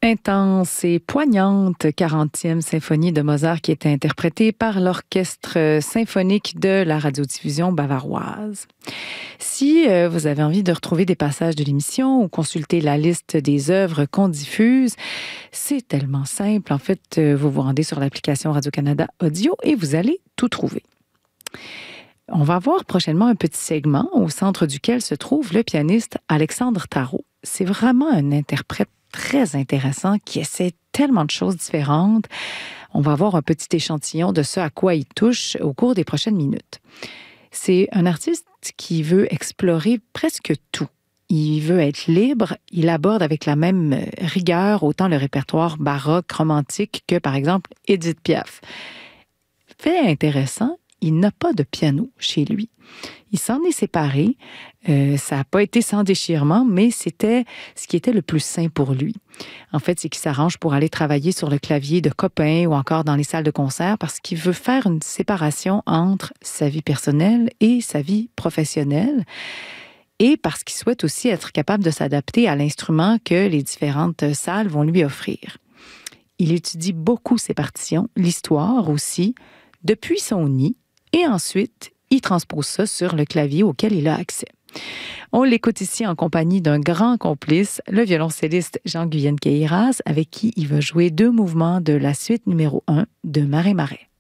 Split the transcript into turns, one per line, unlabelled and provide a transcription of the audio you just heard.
Intense et poignante 40e symphonie de Mozart qui est interprétée par l'Orchestre symphonique de la radiodiffusion bavaroise. Si vous avez envie de retrouver des passages de l'émission ou consulter la liste des œuvres qu'on diffuse, c'est tellement simple. En fait, vous vous rendez sur l'application Radio-Canada Audio et vous allez tout trouver. On va voir prochainement un petit segment au centre duquel se trouve le pianiste Alexandre Tarot. C'est vraiment un interprète très intéressant qui essaie tellement de choses différentes. On va avoir un petit échantillon de ce à quoi il touche au cours des prochaines minutes. C'est un artiste qui veut explorer presque tout. Il veut être libre, il aborde avec la même rigueur autant le répertoire baroque, romantique que, par exemple, Édith Piaf. Fait intéressant, il n'a pas de piano chez lui. Il s'en est séparé. Ça n'a pas été sans déchirement, mais c'était ce qui était le plus sain pour lui. En fait, c'est qu'il s'arrange pour aller travailler sur le clavier de copains ou encore dans les salles de concert parce qu'il veut faire une séparation entre sa vie personnelle et sa vie professionnelle et parce qu'il souhaite aussi être capable de s'adapter à l'instrument que les différentes salles vont lui offrir. Il étudie beaucoup ses partitions, l'histoire aussi, depuis son nid, et ensuite, il transpose ça sur le clavier auquel il a accès. On l'écoute ici en compagnie d'un grand complice, le violoncelliste Jean-Guyenne Queyras, avec qui il va jouer 2 mouvements de la suite numéro 1 de Marais-Marais.